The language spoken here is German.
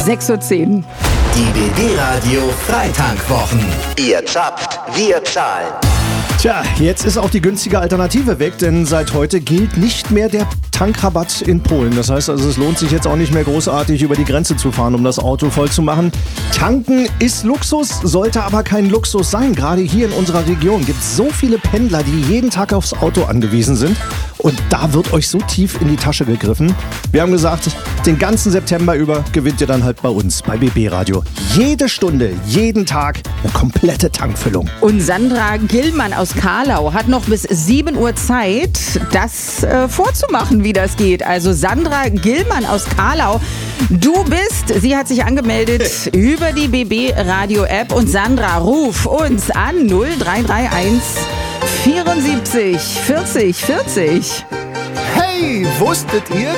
6:10 Uhr. Die BB-Radio Freitankwochen. Ihr zappt, wir zahlen. Tja, jetzt ist auch die günstige Alternative weg, denn seit heute gilt nicht mehr der Tankrabatt in Polen. Das heißt also, es lohnt sich jetzt auch nicht mehr großartig über die Grenze zu fahren, um das Auto voll zu machen. Tanken ist Luxus, sollte aber kein Luxus sein. Gerade hier in unserer Region gibt es so viele Pendler, die jeden Tag aufs Auto angewiesen sind. Und da wird euch so tief in die Tasche gegriffen. Wir haben gesagt, den ganzen September über gewinnt ihr dann halt bei uns, bei BB Radio. Jede Stunde, jeden Tag eine komplette Tankfüllung. Und Sandra Gillmann aus Karlau hat noch bis 7 Uhr Zeit, das vorzumachen, wie das geht. Also Sandra Gillmann aus Karlau, sie hat sich angemeldet über die BB Radio App. Und Sandra, ruf uns an 0331 74 40 40. Hey, wusstet ihr,